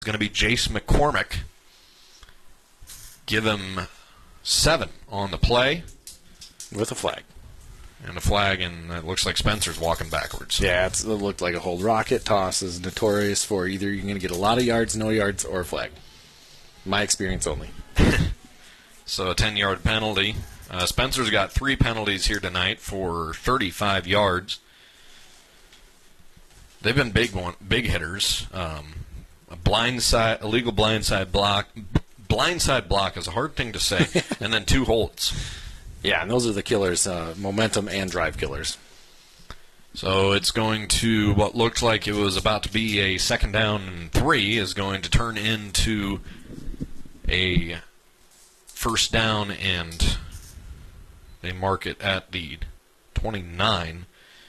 going to be Jace McCormick. Give him 7 on the play. With a flag. And a flag, and it looks like Spencer's walking backwards. Yeah, it looked like a hold. Rocket toss is notorious for either you're going to get a lot of yards, no yards, or a flag. My experience only. So a 10-yard penalty. Spencer's got 3 penalties here tonight for 35 yards. They've been big hitters. A illegal blindside block. Blindside block is a hard thing to say. And then 2 holds. Yeah, and those are the killers, momentum and drive killers. So it's going to, what looked like it was about to be a 2nd down and 3 is going to turn into a 1st down, and they mark it at the 29.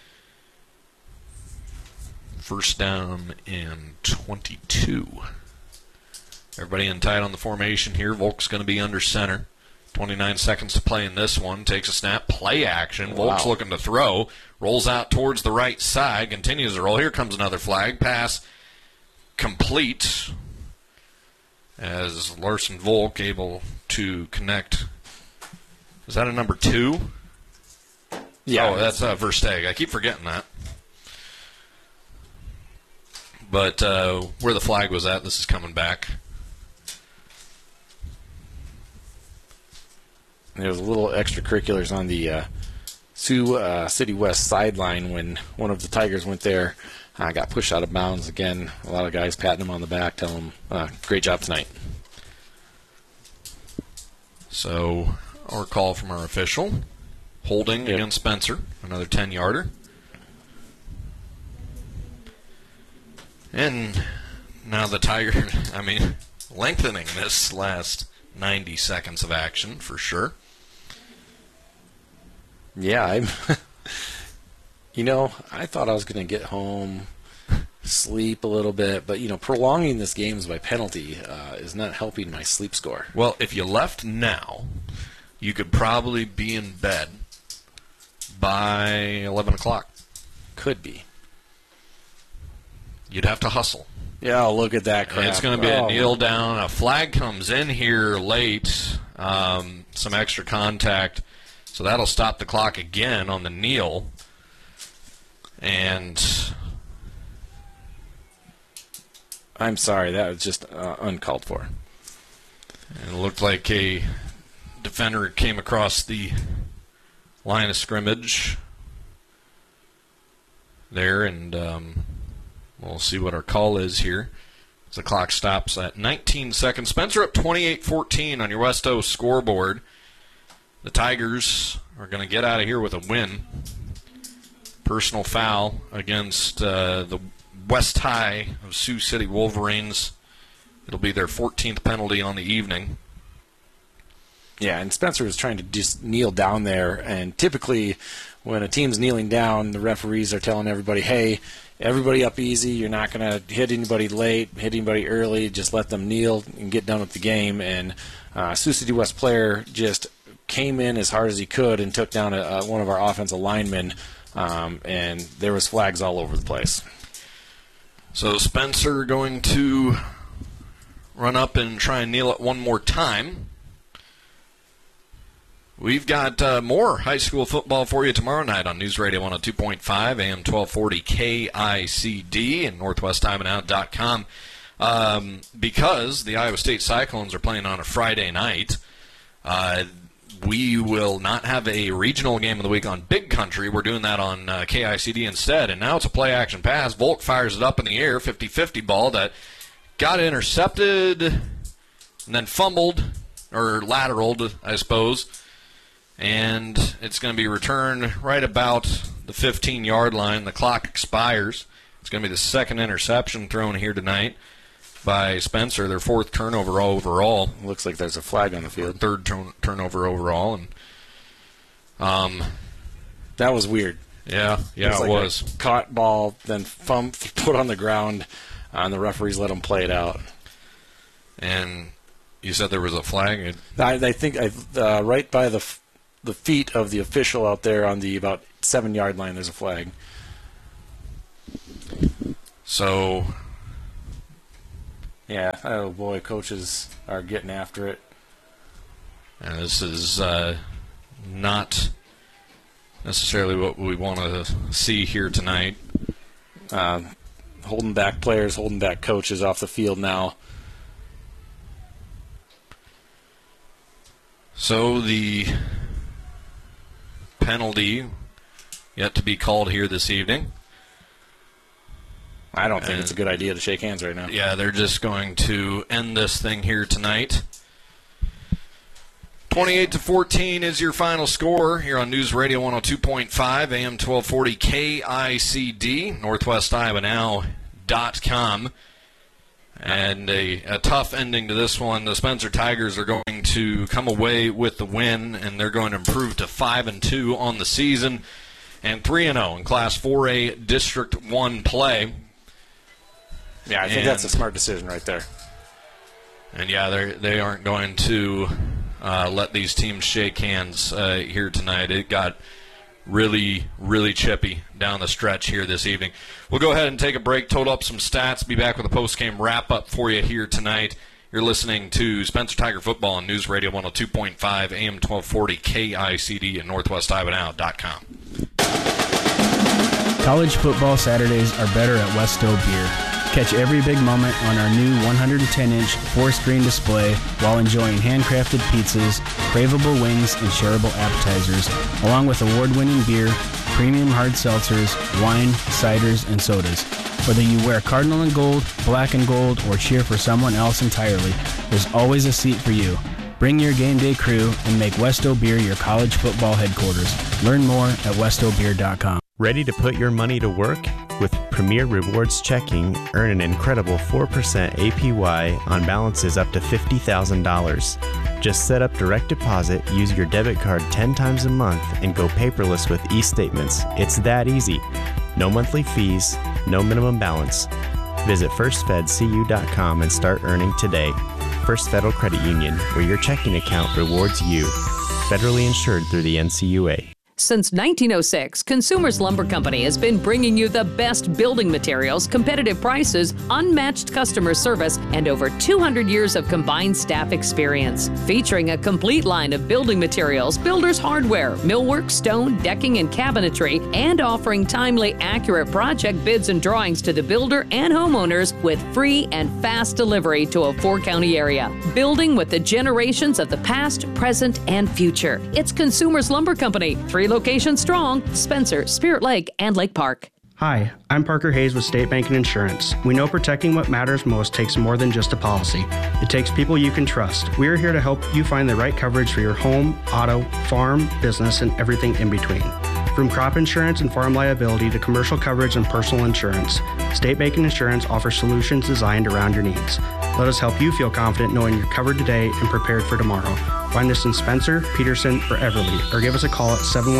1st down and 22. Everybody in tight on the formation here. Volk's going to be under center. 29 seconds to play in this one. Takes a snap. Play action. Volk's looking to throw. Rolls out towards the right side. Continues to roll. Here comes another flag. Pass complete as Larson Volk able to connect. Is that a number 2? Yeah. Oh, that's Versteg. I keep forgetting that. But where the flag was at, this is coming back. There was a little extracurriculars on the Sioux City West sideline when one of the Tigers went there. Got pushed out of bounds again. A lot of guys patting him on the back, telling him, great job tonight. So our call from our official. Holding against Spencer. Another 10-yarder. And now the Tiger, lengthening this last 90 seconds of action for sure. Yeah, I thought I was going to get home, sleep a little bit, but, prolonging this games by penalty is not helping my sleep score. Well, if you left now, you could probably be in bed by 11 o'clock. Could be. You'd have to hustle. Yeah, look at that crap. It's going to be a kneel down. A flag comes in here late, some extra contact. So that'll stop the clock again on the kneel. And I'm sorry, that was just uncalled for. And it looked like a defender came across the line of scrimmage there, and we'll see what our call is here. As the clock stops at 19 seconds. Spencer up 28-14 on your Westo scoreboard. The Tigers are going to get out of here with a win. Personal foul against the West High of Sioux City Wolverines. It'll be their 14th penalty on the evening. Yeah, and Spencer was trying to just kneel down there, and typically when a team's kneeling down, the referees are telling everybody, hey, everybody up easy, you're not going to hit anybody late, hit anybody early, just let them kneel and get done with the game. And Sioux City West player just came in as hard as he could and took down one of our offensive linemen, and there was flags all over the place. So Spencer going to run up and try and kneel it one more time. We've got more high school football for you tomorrow night on News Radio 102.5, AM 1240 KICD, and NorthwestTimeout.com. Because the Iowa State Cyclones are playing on a Friday night, we will not have a regional game of the week on Big Country. We're doing that on KICD instead. And now it's a play-action pass. Volk fires it up in the air, 50-50 ball that got intercepted and then fumbled, or lateraled, I suppose. And it's going to be returned right about the 15-yard line. The clock expires. It's going to be the second interception thrown here tonight by Spencer, their 4th turnover overall. Looks like there's a flag on the field. 3rd turnover overall. And that was weird. Yeah, it was. Caught ball, then put on the ground, and the referees let them play it out. And you said there was a flag? I think right by the feet of the official out there on the about 7-yard line, there's a flag. So Yeah, oh boy, coaches are getting after it. And this is not necessarily what we want to see here tonight. Holding back players, holding back coaches off the field now. So the penalty yet to be called here this evening. I don't think it's a good idea to shake hands right now. Yeah, they're just going to end this thing here tonight. 28-14 is your final score here on News Radio 102.5, AM 1240 KICD, NorthwestIowanow.com. And a tough ending to this one. The Spencer Tigers are going to come away with the win, and they're going to improve to 5-2 on the season and 3-0 in Class 4A District 1 play. Yeah, I think that's a smart decision right there. And yeah, they aren't going to let these teams shake hands here tonight. It got really, really chippy down the stretch here this evening. We'll go ahead and take a break, total up some stats, be back with a post-game wrap-up for you here tonight. You're listening to Spencer Tiger Football on News Radio 102.5, AM 1240 KICD and NorthwestIowanow.com. College football Saturdays are better at Westo Beer. Catch every big moment on our new 110-inch 4-screen display while enjoying handcrafted pizzas, craveable wings, and shareable appetizers, along with award-winning beer, premium hard seltzers, wine, ciders, and sodas. Whether you wear cardinal and gold, black and gold, or cheer for someone else entirely, there's always a seat for you. Bring your game day crew and make Westo Beer your college football headquarters. Learn more at westobeer.com. Ready to put your money to work? With Premier Rewards Checking, earn an incredible 4% APY on balances up to $50,000. Just set up direct deposit, use your debit card 10 times a month, and go paperless with e-statements. It's that easy. No monthly fees, no minimum balance. Visit firstfedcu.com and start earning today. First Federal Credit Union, where your checking account rewards you. Federally insured through the NCUA. Since 1906, Consumers Lumber Company has been bringing you the best building materials, competitive prices, unmatched customer service, and over 200 years of combined staff experience. Featuring a complete line of building materials, builder's hardware, millwork, stone, decking, and cabinetry, and offering timely, accurate project bids and drawings to the builder and homeowners with free and fast delivery to a 4-county area. Building with the generations of the past, present, and future. It's Consumers Lumber Company, 3 locations strong: Spencer, Spirit Lake, and Lake Park. Hi, I'm Parker Hayes with State Bank and Insurance. We know protecting what matters most takes more than just a policy. It takes people you can trust. We are here to help you find the right coverage for your home, auto, farm, business, and everything in between. From crop insurance and farm liability to commercial coverage and personal insurance, State Bank and Insurance offers solutions designed around your needs. Let us help you feel confident knowing you're covered today and prepared for tomorrow. Find us in Spencer, Peterson, or Everly, or give us a call at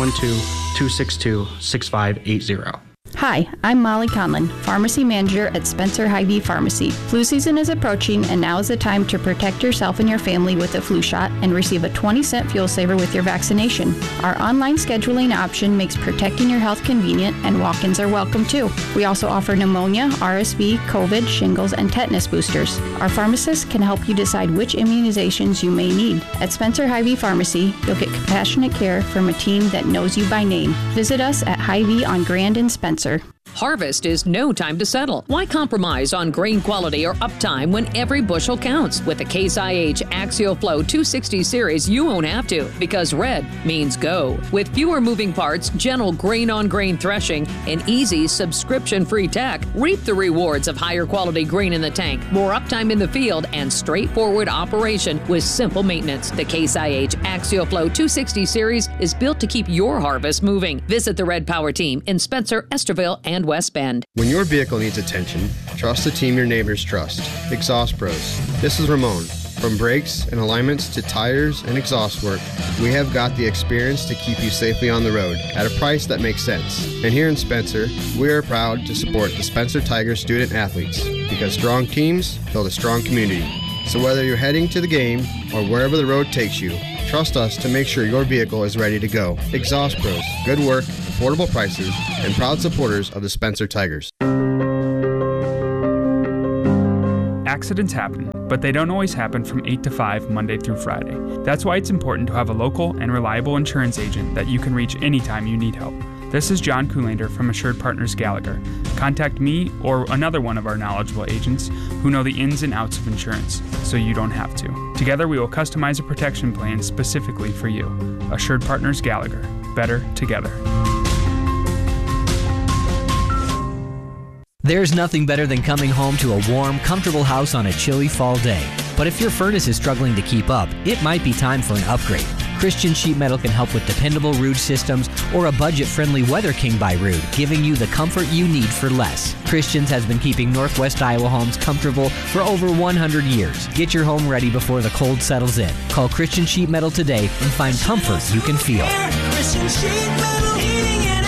712-262-6580. Hi, I'm Molly Conlon, Pharmacy Manager at Spencer Hy-Vee Pharmacy. Flu season is approaching, and now is the time to protect yourself and your family with a flu shot and receive a 20-cent fuel saver with your vaccination. Our online scheduling option makes protecting your health convenient, and walk-ins are welcome too. We also offer pneumonia, RSV, COVID, shingles, and tetanus boosters. Our pharmacists can help you decide which immunizations you may need. At Spencer Hy-Vee Pharmacy, you'll get compassionate care from a team that knows you by name. Visit us at Hy-Vee on Grand and Spencer. Harvest is no time to settle. Why compromise on grain quality or uptime when every bushel counts? With the Case IH Axial Flow 260 series, you won't have to, because red means go. With fewer moving parts, gentle grain-on-grain threshing, and easy subscription-free tech, reap the rewards of higher quality grain in the tank, more uptime in the field, and straightforward operation with simple maintenance. The Case IH Axial Flow 260 series is built to keep your harvest moving. Visit the Red Power team in Spencer, Esterville, and West Bend. When your vehicle needs attention, trust the team your neighbors trust. Exhaust Pros. This is Ramon. From brakes and alignments to tires and exhaust work, we have got the experience to keep you safely on the road at a price that makes sense. And here in Spencer, we are proud to support the Spencer Tiger student athletes, because strong teams build a strong community. So whether you're heading to the game or wherever the road takes you, trust us to make sure your vehicle is ready to go. Exhaust Pros. Good work, affordable prices, and proud supporters of the Spencer Tigers. Accidents happen, but they don't always happen from 8 to 5 Monday through Friday. That's why it's important to have a local and reliable insurance agent that you can reach anytime you need help. This is John Kuhlander from Assured Partners Gallagher. Contact me or another one of our knowledgeable agents who know the ins and outs of insurance, so you don't have to. Together we will customize a protection plan specifically for you. Assured Partners Gallagher. Better together. There's nothing better than coming home to a warm, comfortable house on a chilly fall day. But if your furnace is struggling to keep up, it might be time for an upgrade. Christian Sheet Metal can help with dependable Ruud systems or a budget-friendly Weather King by Ruud, giving you the comfort you need for less. Christians has been keeping Northwest Iowa homes comfortable for over 100 years. Get your home ready before the cold settles in. Call Christian Sheet Metal today and find comfort you can feel. Christian Sheet Metal Heating and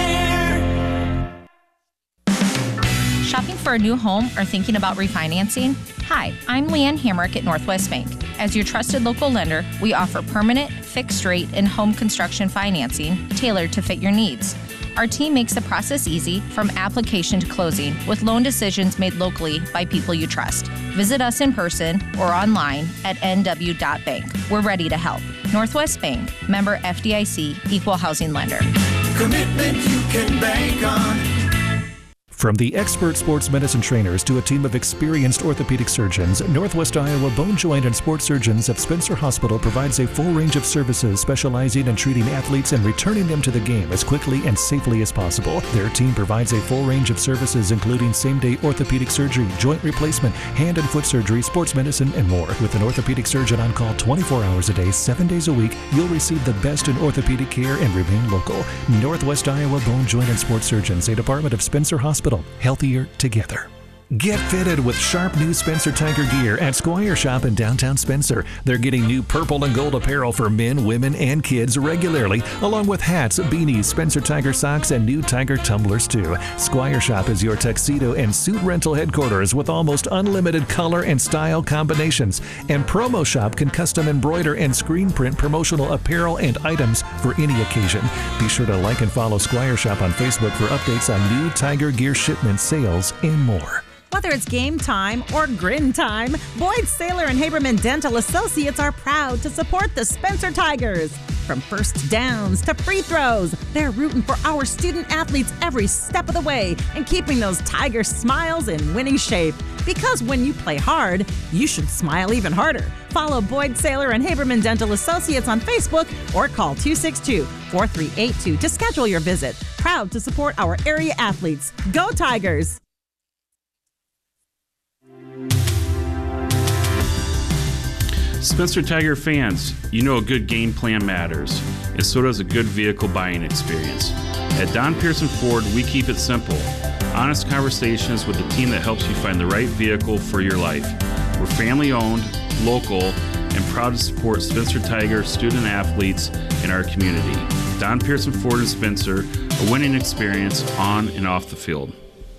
Air. Shopping for a new home or thinking about refinancing? Hi, I'm Leanne Hamrick at Northwest Bank. As your trusted local lender, we offer permanent, fixed rate, and home construction financing tailored to fit your needs. Our team makes the process easy from application to closing with loan decisions made locally by people you trust. Visit us in person or online at nw.bank. We're ready to help. Northwest Bank, member FDIC, equal housing lender. Commitment you can bank on. From the expert sports medicine trainers to a team of experienced orthopedic surgeons, Northwest Iowa Bone, Joint, and Sports Surgeons of Spencer Hospital provides a full range of services specializing in treating athletes and returning them to the game as quickly and safely as possible. Their team provides a full range of services including same-day orthopedic surgery, joint replacement, hand and foot surgery, sports medicine, and more. With an orthopedic surgeon on call 24 hours a day, 7 days a week, you'll receive the best in orthopedic care and remain local. Northwest Iowa Bone, Joint, and Sports Surgeons, a department of Spencer Hospital. Healthier together. Get fitted with sharp new Spencer Tiger gear at Squire Shop in downtown Spencer. They're getting new purple and gold apparel for men, women, and kids regularly, along with hats, beanies, Spencer Tiger socks, and new Tiger tumblers too. Squire Shop is your tuxedo and suit rental headquarters with almost unlimited color and style combinations. And Promo Shop can custom embroider and screen print promotional apparel and items for any occasion. Be sure to like and follow Squire Shop on Facebook for updates on new Tiger gear shipments, sales, and more. Whether it's game time or grin time, Boyd Saylor and Haberman Dental Associates are proud to support the Spencer Tigers. From first downs to free throws, they're rooting for our student athletes every step of the way and keeping those Tiger smiles in winning shape. Because when you play hard, you should smile even harder. Follow Boyd Saylor and Haberman Dental Associates on Facebook or call 262-4382 to schedule your visit. Proud to support our area athletes. Go Tigers! Spencer Tiger fans, you know a good game plan matters, and so does a good vehicle buying experience. At Don Pearson Ford, we keep it simple. Honest conversations with the team that helps you find the right vehicle for your life. We're family-owned, local, and proud to support Spencer Tiger student athletes in our community. Don Pearson Ford in Spencer, a winning experience on and off the field.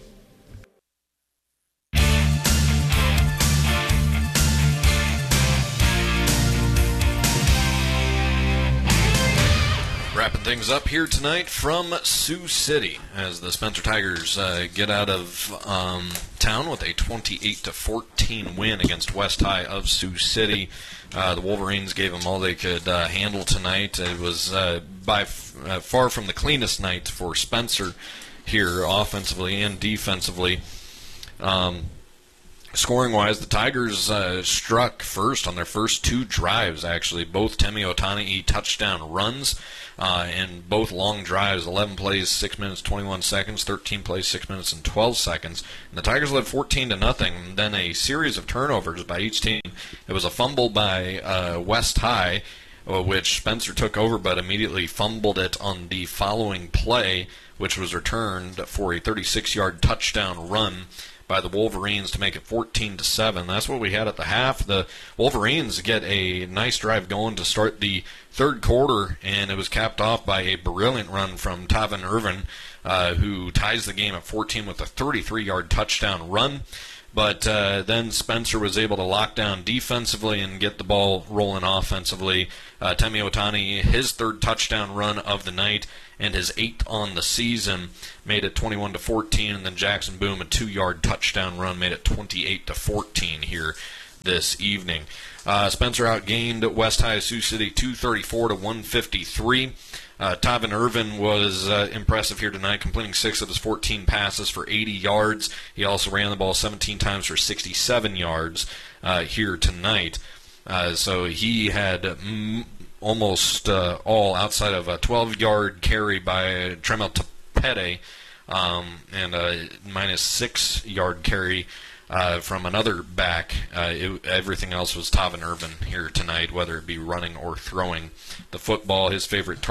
Wrapping things up here tonight from Sioux City as the Spencer Tigers get out of town with a 28-14 win against West High of Sioux City. The Wolverines gave them all they could handle tonight. It was by far from the cleanest night for Spencer here, offensively and defensively. Scoring-wise, the Tigers struck first on their first two drives, actually. Both Temi Otani'i touchdown runs and both long drives, 11 plays, 6 minutes, 21 seconds, 13 plays, 6 minutes, and 12 seconds. And the Tigers led 14-0. Then a series of turnovers by each team. It was a fumble by West High, which Spencer took over but immediately fumbled it on the following play, which was returned for a 36-yard touchdown run by the Wolverines to make it 14-7. That's what we had at the half. The Wolverines get a nice drive going to start the third quarter, and it was capped off by a brilliant run from Tavin Irvin, who ties the game at 14 with a 33-yard touchdown run. But then Spencer was able to lock down defensively and get the ball rolling offensively. Temi Otani, his third touchdown run of the night and his 8th on the season, made it 21-14, and then Jackson Boom, a 2-yard touchdown run, made it 28-14 here this evening. Spencer outgained West High Sioux City 234-153. Tavin Irvin was impressive here tonight, completing 6 of his 14 passes for 80 yards. He also ran the ball 17 times for 67 yards here tonight. So he had almost all outside of a 12-yard carry by Tremel Tepede and a -6-yard carry from another back. Everything else was Tavin Irvin here tonight, whether it be running or throwing the football. His favorite target